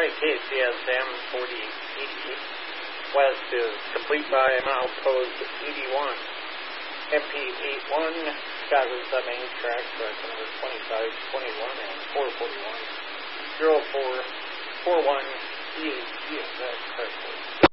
Alright, KCSM 4088 West is complete by milepost 81. MP81 gathers the main track, number 2521 and 441. 0441 EHGSX.